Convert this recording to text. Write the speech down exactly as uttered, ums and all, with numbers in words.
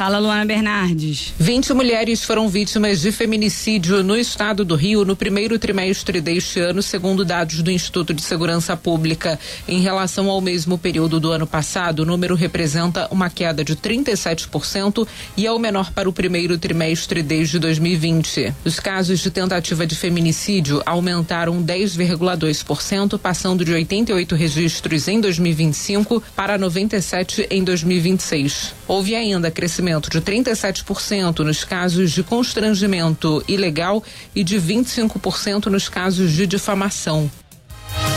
Fala, Luana Bernardes. vinte mulheres foram vítimas de feminicídio no estado do Rio no primeiro trimestre deste ano, segundo dados do Instituto de Segurança Pública. Em relação ao mesmo período do ano passado, o número representa uma queda de trinta e sete por cento e é o menor para o primeiro trimestre desde dois mil e vinte. Os casos de tentativa de feminicídio aumentaram dez vírgula dois por cento, passando de oitenta e oito registros em dois mil e vinte e cinco para noventa e sete em dois mil e vinte e seis. Houve ainda crescimento de trinta e sete por cento nos casos de constrangimento ilegal e de vinte e cinco por cento nos casos de difamação.